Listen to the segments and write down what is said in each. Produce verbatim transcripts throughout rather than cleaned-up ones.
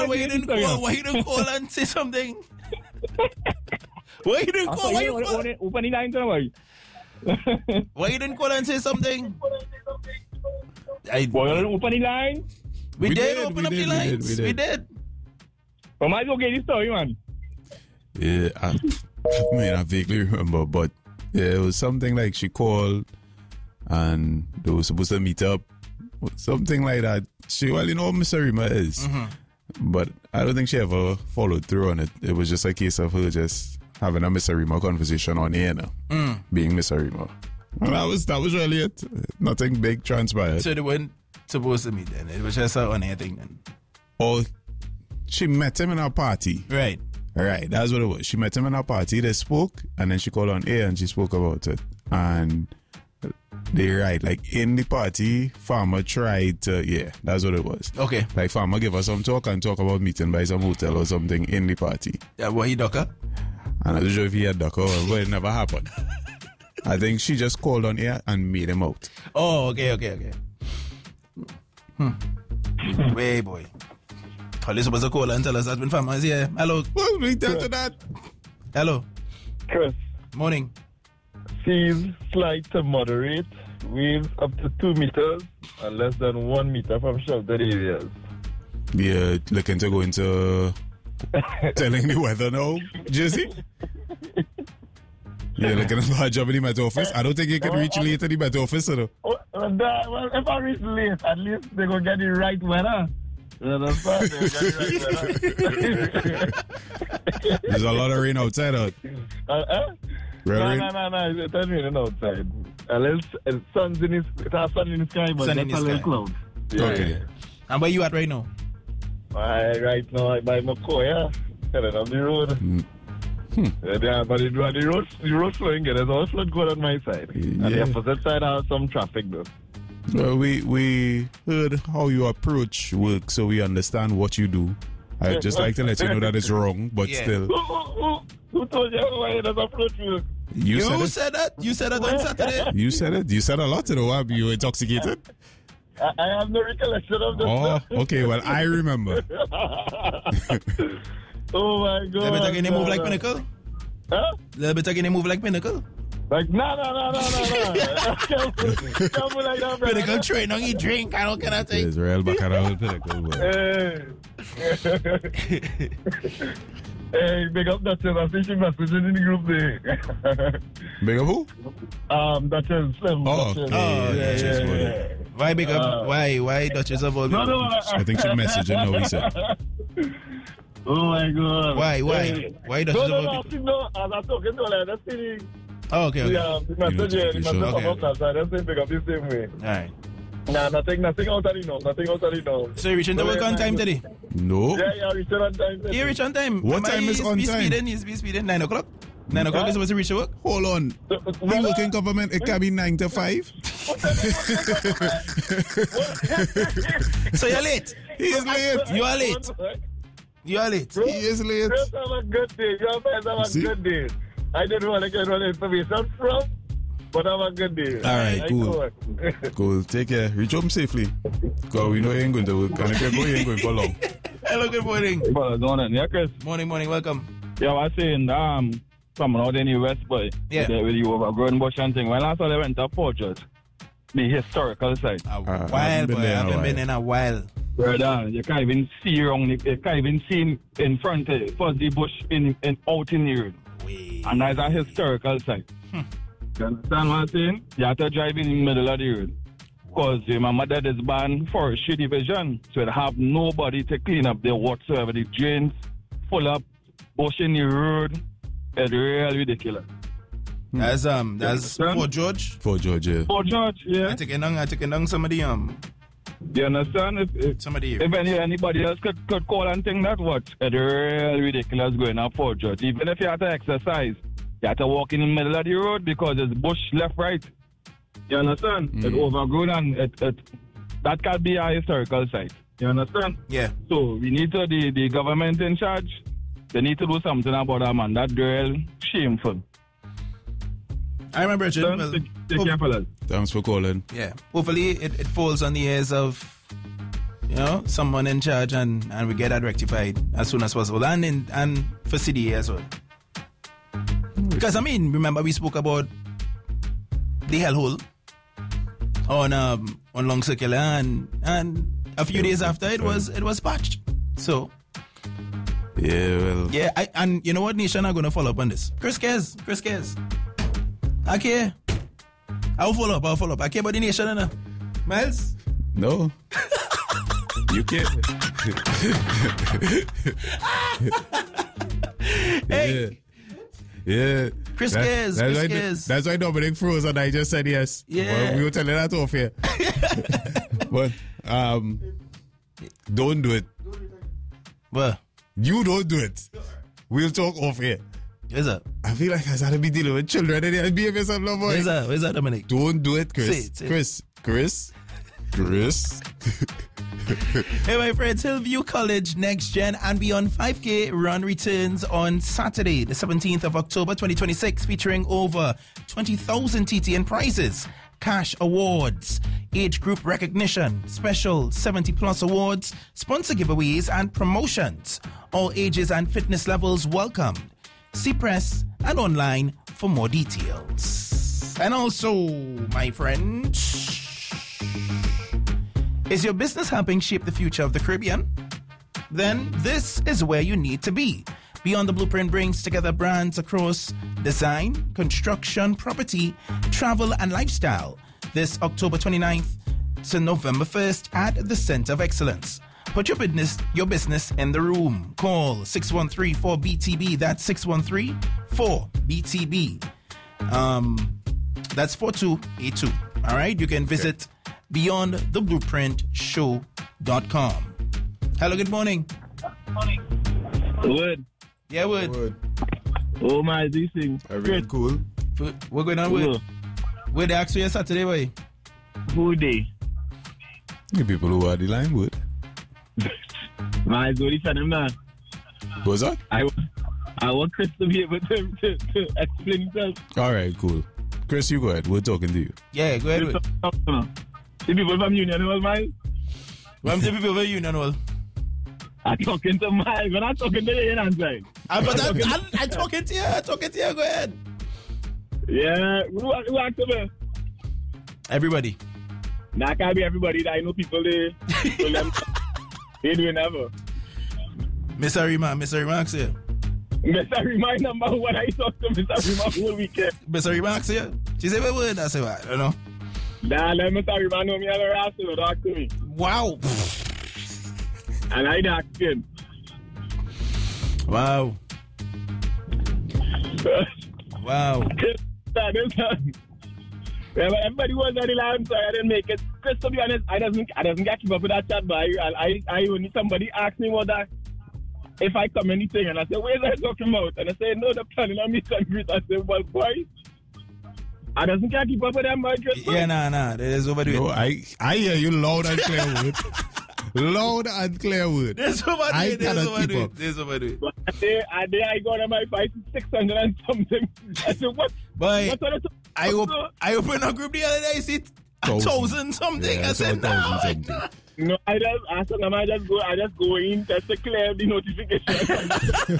Why you didn't call? Why you didn't call and say something? Why you didn't call? Why you call? Open the line to me. Why you didn't call and say something? I, Why you didn't open the line? we, We did, did, open we up did, the we lines. did, we We did. did. I might go get this story, man. Yeah, I, I mean, I vaguely remember, but yeah, it was something like she called and they were supposed to meet up. Something like that. She, well, you know what Miss Arima is. Mm-hmm. But I don't think she ever followed through on it. It was just a case of her just having a Miss Arima conversation on air now, Mm. being Miss Arima. And that was, that was really it. Nothing big transpired. So they weren't supposed to meet then. It was just a on-air thing then. Or she met him in a party. Right. Right, that's what it was. She met him in a party, they spoke, and then she called on air and she spoke about it. And they right, like in the party, Farmer tried to, yeah, that's what it was. Okay. Like Farmer gave us some talk and talk about meeting by some hotel or something in the party. Yeah, what he ducker? And I don't know if he had duck or but it never happened. I think she just called on air and made him out. Oh, okay, okay, okay. Hmm. Way boy. Holly supposed to call and tell us that's been farmers here. Hello. Well, we tell to that. Hello. Chris, Morning. seas slight to moderate, waves up to two meters and less than one meter from sheltered areas. Yeah, looking to go into telling the weather now, Jesse. Yeah, looking at my job in the Met Office. I don't think you can reach late to the Met Office, you know. Well, well, if I reach late, at least they're going to get the right weather. You understand? They'll get the right weather. There's a lot of rain outside. Out. uh, uh? Real No, rain? no, no, no. It's not raining outside. A little uh, sun's in the, it has sun in the sky, but Sun in just the a little sky. cloud. Yeah, Okay. yeah. And where you at right now? I, right now, I buy Makoya, heading on the road. Mm. Hmm. Uh, yeah, but it, the road, the road flowing good. There's all flood good on my side. Yeah. On the opposite side, I have some traffic though. Well, we we heard how you approach work, so we understand what you do. I'd just like to let you know that it's wrong, but Yeah. still. Who, who, who, who told you why it does approach you? You, You said it. said that? You said that on Saturday? You said it. You said a lot, you know. Are you intoxicated? I, I have no recollection of this. Oh, okay. Well, I remember. Oh my God. Little bit again, they move like Pinnacle? Huh? Little bit again, they move like Pinnacle? Like, no, no, no, no, no, no. Can't move- can't move like that, brother. Pinnacle train, don't eat drink, I don't cannot take. It's real Baccarat Pinnacle. Hey. Hey, big up Duchess. I see she messaging in the group there. Big up who? um, Duchess. Slim, Oh, Duchess. okay. Oh, yeah, yeah, yeah, yeah, yeah. yeah. Why big up? Uh, why? Why Duchess of all No, no, no. I think she messaged him now, he said. Oh my God. Why? Why? Hey. Why No, Duchess no, of no. all I people? think no. As I'm talking to her, that's the, Oh, okay, okay. the, um, the message here. The notification. message Okay, come up okay. that side. That's the big up the same way. Alright. Nah, nothing, nothing out of the know. Nothing out of the know. So you reaching to work on time today? No. Yeah, yeah, reaching on time. You reach on time. What Remember, time is he's on be time? Speeding, he's be speeding. Nine o'clock? Nine o'clock Huh? is supposed to reach to work? Hold on. We work in government, it can be nine to five. So you're late. He is late. You are late. You are late. He is late. Just have a good day. Your friends have a See? good day. I didn't want to get all the information from, but have a good day. All right, I cool. go. Cool. Take care. Reach home safely. Because we know you ain't going to work. And if you go, you ain't going for long. Hello, good morning. But going on, yeah, Chris. Morning, morning, welcome. Yeah, I was saying, um, someone out in the West, but Yeah. with, the, with the overgrown bush and thing. When last time I went to Port George, the historical site, A Uh, while, I haven't been boy. there I in a haven't been while. in a while. brother, you can't even see wrong. You can't even see in front of it. First the bush in, in out in the road. Wait. And that's a historical site. Hmm. You understand what I'm saying? You have to drive in the middle of the road. Because uh, my mother is banned forestry division. So they have nobody to clean up there whatsoever. The drains full up, bush in the road. It's really ridiculous. That's um, that's understand? Fort George. For Georgia. Port George, I yeah. take it down. I take it down. Some of the um, You understand? If, if, some of the. if any, anybody else could, could call and think that what? It's really ridiculous going up Port George. Even if you have to exercise, you have to walk in the middle of the road because it's bush left, right. You understand? Mm. It's overgrown and it, it, that can be a historical site. You understand? Yeah. So we need to, the, the government in charge, they need to do something about that, man. That's real shameful. I remember it. Don't Well, take, take hope- care, fellas. Thanks for calling. yeah. Hopefully, it, it falls on the ears of you know, someone in charge and, and we get that rectified as soon as possible. And in, and for C D A as well. Because, I mean, remember we spoke about the hellhole on um, on Long Circular, and and a few days after it was it was patched. So Yeah, well. yeah, I, and you know what, Nation are gonna follow up on this. Chris cares, Chris cares. I care. I'll follow up. I'll follow up. I care about the Nation, and Miles. No. You can't. Hey. Yeah. Yeah. Chris That- cares, That's, Chris why, cares. that's why Dominic froze and I just said yes. Yeah. Well, we were telling that off here. But um, don't do it. Well, You don't do it. We'll talk off here. where's that? I feel like I gotta be dealing with children and they behave yourself, no boy. Where's that? Where's that, Dominic? Don't do it, Chris. Say it, say it. Chris. Chris. Chris. Hey, my friends, Hillview College Next Gen and Beyond five K run returns on Saturday, the seventeenth of October, twenty twenty-six, featuring over twenty thousand T T N prizes, cash awards, age group recognition, special seventy plus awards, sponsor giveaways, and promotions. All ages and fitness levels welcomed. See press and online for more details. And also, my friends, is your business helping shape the future of the Caribbean? Then this is where you need to be. Beyond the Blueprint brings together brands across design, construction, property, travel, and lifestyle. This October twenty-ninth to November first at the Center of Excellence. Put your business, your business in the room. Call six one three four B T B. That's six one three four B T B. Um, that's four two eight two. All right, you can visit beyond the blueprint show dot com. Hello, good morning. Word. Yeah, Wood. Good. Oh my, this thing. Everything cool. What going on, Wood? Wood, they asked you yesterday, boy. Who they? The people who are the line would. My, so this them now. What's that? I, I want Chris to be able to, to, to explain himself. All right, cool. Chris, you go ahead. We're talking to you. Yeah, go ahead, Wood. The people from Union Hall, Miles, Well, I'm the people over Union Hall. I'm talking to Miles. When I'm talking to you, I'm saying. I'm, but I'm, I'm, I'm talking to you. I'm talking to you. Go ahead. Yeah, who, who asked me? Everybody. Nah, can't be everybody. I know people, they, people them, they do it never. Miss Arima, Miss Arimax here. Mister Remind number one, I talk to Mister Remind whole weekend. Miss Arimax here. She said, what word? I said, well, I don't know. Nah, let Mister Remind know me and her ask to talk to me. Wow. And I asked him. Wow. Wow. Everybody was on the line, so I didn't make it. Chris, to be honest, I doesn't, I doesn't get keep up with that chat, but I, I, I only somebody asked me what that, if I come anything, and I said, where's I talking about? And I said, no, they're planning on me to greet. I said, well, boy, I doesn't get keep up with them, but Chris. Yeah, nah, nah. There's overdo No, it. I, I hear you loud and clear, Wood. Loud and clear, Wood. There's overdo I it. There's cannot keep overdo up. it. There's overdo it. But a day, a day I got on my fight six hundred and something. I said, what? Boy, What are the I, op- I opened a group the other day, I see a Thousand. thousand something. Yeah, I I saw a said, no. thousand something. No, I just, I said, I just go, I just go in just to clear the notification.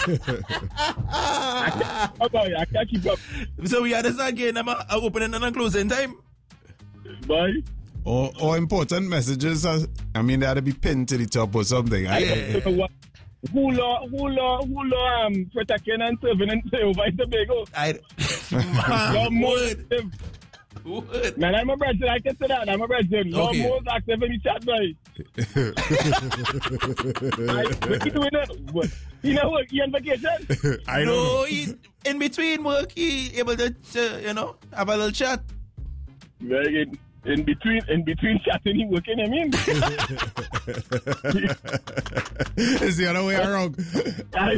I, can't, boy, I can't keep up, So we understand getting them a opening and a closing time. boy. Or, or important messages, are, I mean, they had to be pinned to the top or something. I, Yeah. So what? Who law, who law, who law, um, protecting and serving and over in Tobago? I, Law man, more would, active. would. Man, I'm a brethren, I can say that, I'm a brethren. Law Okay. more active in the chat, boy. I, what you doing now? What? You know what, you on vacation? I don't No, know. he, in between work, he able to, to, you know, have a little chat. Very good. In between, in between chatting, he working, I mean. It's the other way around. I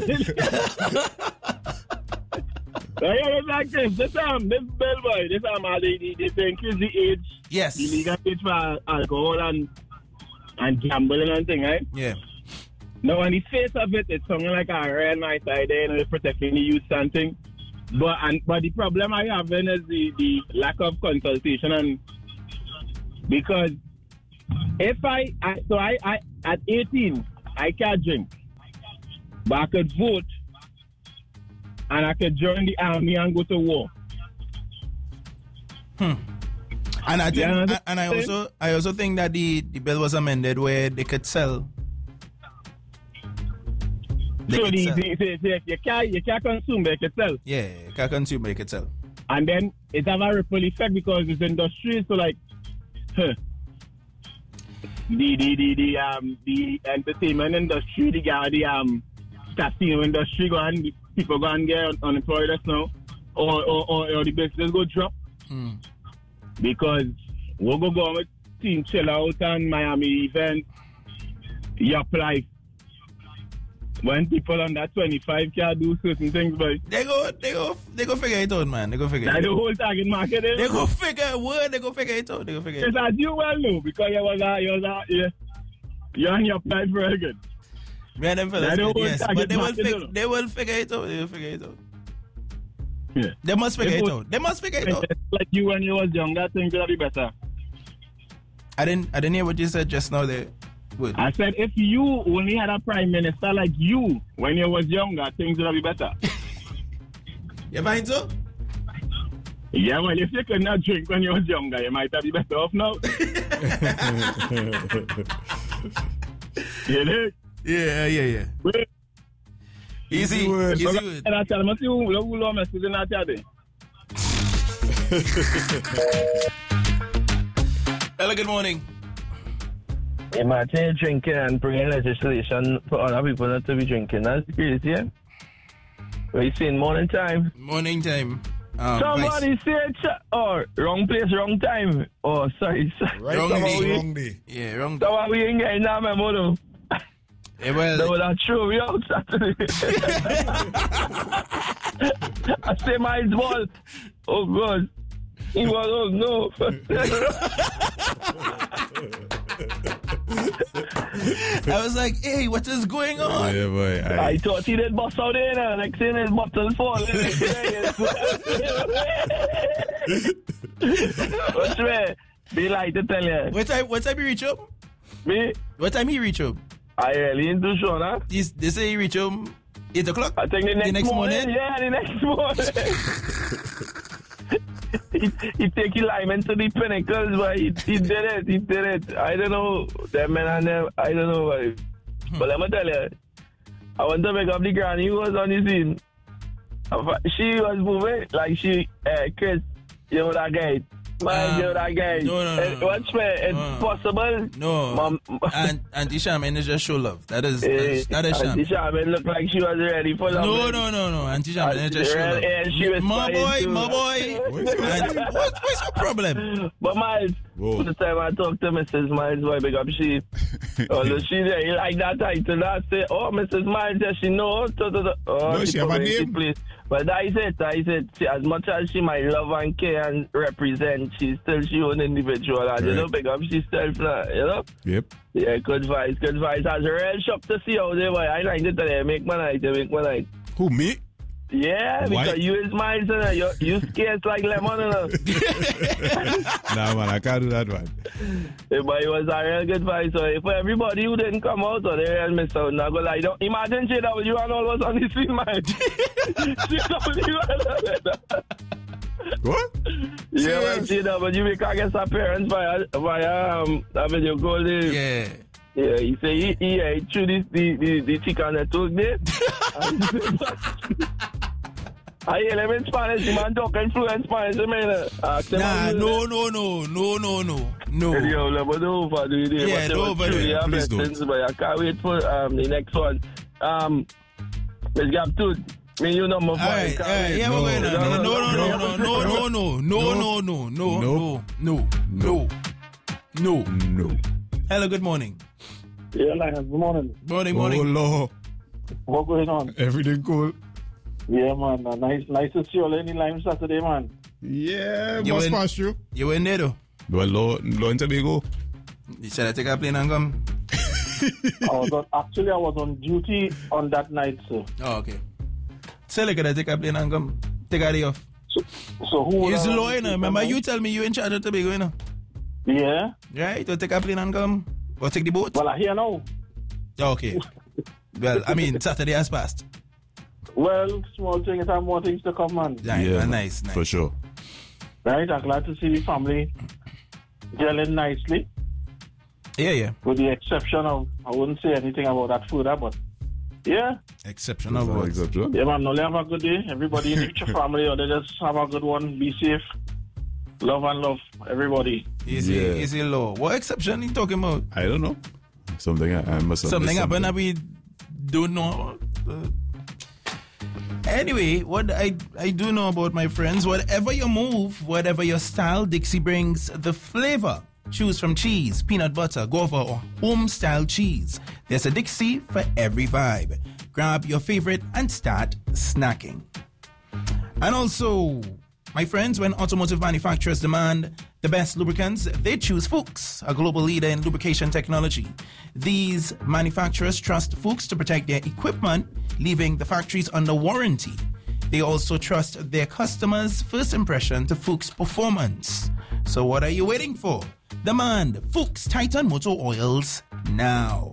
yeah, like this. This um, this bellboy, this um, uh, they, they, they increase the age, Yes. the legal age for alcohol and and gambling and thing, right? Yeah. Now, on the face of it, it's something like a real nice idea, you know, protecting the youth and thing. But and but the problem I have then is the, the lack of consultation, and because If I, I so I, I at eighteen, I can't drink, but I could vote, and I could join the army and go to war. Hmm. And I think, Yeah, and I also, I also think that the, the bill was amended where they could sell. They so could the, sell. the, the, the, you can't you can't consume, but you can sell. Yeah, you can consume, they could sell. And then it have a ripple effect because it's industry, so like, huh, the the the the um the entertainment industry, the guy, the um casino industry, go and the people go and get unemployed us now, or or, or or the business go drop Hmm. because we'll go go with team chill out and Miami event, you apply. When people under twenty-five can do certain things, but They go, they go, they go figure it out, man. They go figure that's it the out. whole target market. They go figure word. They go figure it out. They go figure it Yes, out. as you well know, because you was a, you was a, you, you and you applied for a good. Me and them fellas, They don't yes, target but they will, market, fig- though. they will figure it out. They will figure it out. Yeah. They must figure They it would- out. They must figure it out. Like you when you was younger, things would be better. I didn't, I didn't hear what you said just now. There, what? I said if you only had a prime minister like you when you was younger, things would be better. You find so? Yeah, well, if you could not drink when you was younger, you might have been better off now. You know? Yeah, yeah, yeah. Wait, Easy, word. easy so word. I tell them, see who who who message in that day. Hello, good morning. Imagine drinking and bringing legislation for other people not to be drinking. That's crazy, yeah? We seen morning time. Morning time. Um, Somebody Vice. say, ch- oh, wrong place, wrong time. Oh, sorry. Right Wrong day, day. wrong day. Yeah, wrong. So what we ain't getting that memo though. Yeah, well, No, that's true. We out Saturday. I say my ball. Oh, God. He was, oh, no. I was like, hey, what is going on? Yeah, boy. I I, thought he did bust out there. Now. Next thing his bottle fall. What's me? Be like to tell you. What time? What time you reach home? Me? What time he reach home? I really into show, huh? This, they say he reach home eight o'clock. I think the next, next morning, morning? Yeah, the next morning. he, he take his lineman to the pinnacles, but he, he did it. He did it. I don't know. Them men and them, I don't know. Why. But let me tell you, I want to make up the granny who was on the scene. She was moving like she, uh, Chris, you know that guy. Man, Um, you know that guy. no, no, no, It- no. What's me? It's No. possible. No, Mom- and Auntie Charmaine is just show love. That is, that Eh, is, that is Auntie Charmaine. Charmaine looked like she was ready for No, love. no, no, no. Auntie Charmaine is Uh, just show yeah, love. yeah, she was My fine boy, too. my boy. What's your- Auntie, what, what's your problem? But Miles, Whoa. the time I talked to Missus Miles, boy, big up she. Although she there, you like that title, I say, oh, Missus Miles, yeah, she know. To, to, to. Oh, No, she have a probably name. please. But that is it, that is it. See, as much as she might love and care and represent, she's still she own individual. And you know, Correct. big up she self, nah, you know? Yep. Yeah, good vibes, good vibes. As a real shop to see how they boy. I like it today. Make my night, they make my night. Who, me? Yeah, Why? because you is mine, son. You, you scarce like lemon, you know? Nah, man, I can't do that, man. Yeah, but it was a real good fight. So for everybody who didn't come out, so they real miss out. Not gonna lie. Don't imagine J W and all was on the scene, man. J W What? Yeah, man, J W make a guest appearance via via um that video called it. Yeah. Yeah, he say he he, uh, he threw this the the the chicken network there. I hear him in Spanish. The man talking fluent Spanish. I mean, uh, Nah, no, no, no, no, no, no, no. Yo, but don't overdo it. Yeah, But they don't were overdo truly it. our Please best don't. But I can't wait for um, the next one. Um, let's get to it. Me, you number five. All right, Can't all right, wait. yeah, No, we're going no, on. No, no, no, no, no, no, no, no, no, no, no, no, no, no, no. No. Hello, good morning. Yeah, like, good morning. Morning, Oh, morning. Lord. What going on? Everything cool? Yeah, man. Uh, nice, nice to see you all any Lime Saturday, man. Yeah, You must win. pass through. You were in there though. Well, Lord, Lord Tobago. Should I take a plane and come? I was on, actually, I was on duty on that night, sir. Oh, okay. So, like, could I take a plane and come? Take a day off. So, so who? It's uh, low, you know. Remember, you tell me you in charge of Tobago, you know. Yeah. Right? Or take a plane and come? Or take the boat? Well, I hear now. Okay. Well, I mean, Saturday has passed. Well, small things have more things to come, man. Right, Yeah, man, nice, nice. For sure. Right? I'm glad to see the family gelling nicely. Yeah, yeah. With the exception of, I wouldn't say anything about that further, but yeah. Exceptional No words. exception. Yeah, man. Only have a good day. Everybody in your family, or they just have a good one. Be safe. Love and love, everybody. Easy, Yeah. easy low. What exception you talking about? I don't know. Something I, I must have Something missed happened that we don't know. Uh, anyway, what I, I do know about my friends, whatever your move, whatever your style, Dixie brings the flavor. Choose from cheese, peanut butter, guava, or home-style cheese. There's a Dixie for every vibe. Grab your favorite and start snacking. And also, my friends, when automotive manufacturers demand the best lubricants, they choose Fuchs, a global leader in lubrication technology. These manufacturers trust Fuchs to protect their equipment, leaving the factories under warranty. They also trust their customers' first impression to Fuchs performance. So what are you waiting for? Demand Fuchs Titan Motor Oils now.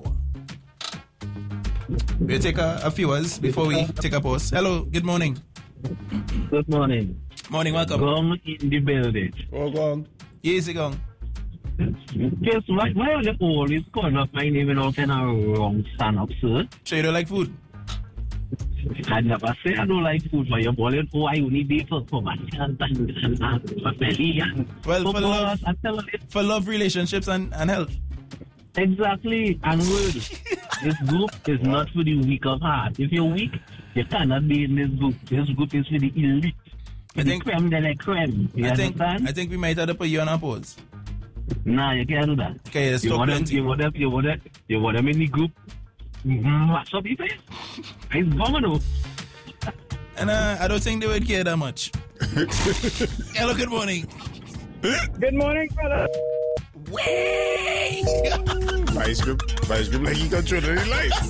We'll take a, a few hours before we take a pause. Hello, good morning. Good morning. Morning, welcome. Gong in the building. Oh, go on. Easy gong. Guess what? Why are they always calling up my name and all kind of wrong stand up, sir? Sure you don't like food? I never say I don't like food, but you're calling, oh, I only be for for my and my belly and Well, for for love, I tell you, for love, relationships, and, and health. exactly. And word, this group is not for the weak of heart. If you're weak, you cannot be in this group. This group is for the elite. I the think- creme de la creme. You I think understand? I think we might have to put you on a pause. Nah, you can't do that. Okay, let's You talk want them, plenty. you want them, you want them, you want them in the group. Mash up your face. It's bomb. And uh, I don't think they would care that much. Hello, good morning. Good morning, fella. Way! Vice grip. Vice grip like he control the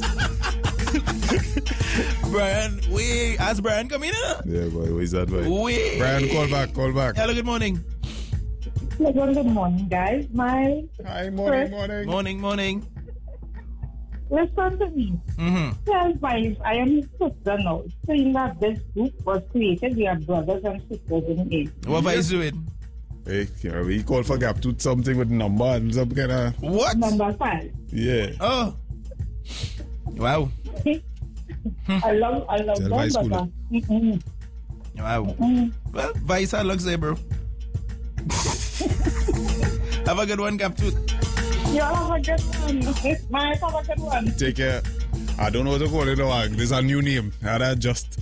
lights. Brian, wait. As Brian come in, uh? Yeah, boy. What is that, boy? Wait. Brian, call back. Call back. Hello, good morning. Good morning, guys. My Hi, morning, morning. Morning, morning. listen to me. Mm-hmm. Tell my I am his sister now. Saying that this group was created, we are brothers and sisters in it. What Vice doing? Hey, yeah, we call for gap to something with number and some kind of. What? Number five. Yeah. Oh. Wow. I love I love Tell them, Vice but Cooler. uh, mm-mm, Wow. mm. Well, Vice had luck there, bro. Have a good one, Captain. You all have a good one. My have a good one. Take care. I don't know what to call it now. There's a new name. How to adjust.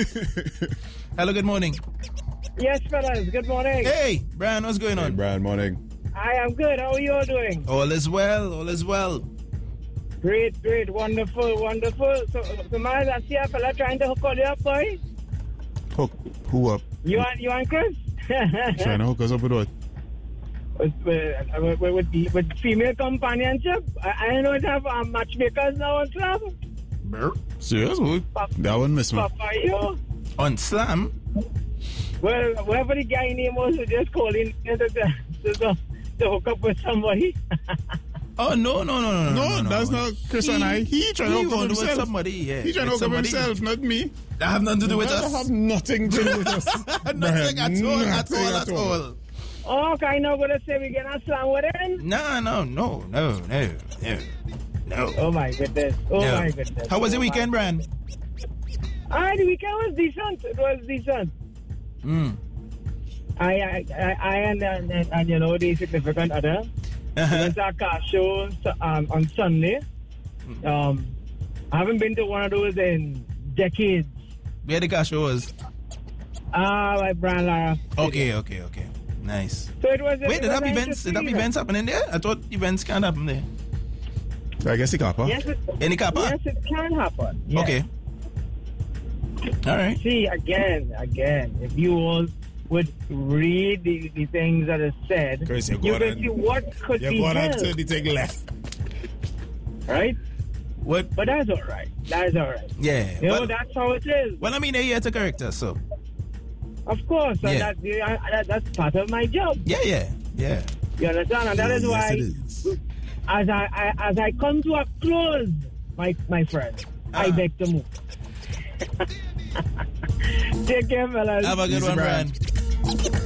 Hello, good morning. Yes, fellas. Good morning. Hey, Brian, what's going Hey, on? Brian, morning. I am good. How are you all doing? All is well, all is well. Great, great, wonderful, wonderful. So, so man, I see a fella trying to hook all you up, boy. Hook. Who up? You and you and Chris. Trying to hook us up with what? with, with, with, with, with female companionship. I, I know it have um, matchmakers now on Slam. Serious? What? That one miss me. Papa, you. On Slam? Well, whoever the guy name was, we just call in to, to, to, to hook up with somebody. Oh, no, no, no, no, no. No, that's not Chris and I. He trying to he hook up want with himself. somebody, yeah. He trying to with hook up somebody. himself, not me. That have nothing to do with That us. have nothing to do with us. Nothing at all, at Nothing all, at all. Oh, okay, now going to say we get a slam with him? No, no, no, no, no, no, no. Oh, my goodness. Oh, No. my goodness. How was oh, the weekend, my. Brian? Ah, the weekend was decent. It was decent. Mm. I, I, I, I and, and, and, you know, the significant other Uh-huh. went to a car show um, on Sunday. Um, I haven't been to one of those in decades. Where the car show was? Ah, like Brian Lara. Okay, okay, okay. Nice. So it was. Wait, it did was have an events? Did have interesting events happening there? I thought events can't happen there. I guess he kappa. Yes, it, Any kappa? yes, it can happen. Yes. Okay. All right. See, again, again, if you all would read the, the things that are said, Chris, you you go can on see what could You be go on and helped, turn the thing left. right? What? But that's all right. That's all right. Yeah. You know, But, that's how it is. well, I mean, they're here to correct us, so. Of course, and Yeah. that, yeah, that, that's part of my job. Yeah, yeah, yeah. You understand? And that Oh, is yes, why, it is. as I, I as I come to a close, my my friend, I Ah. beg to move. Take care, fellas. Have a good Easy, one, Brian. Brian.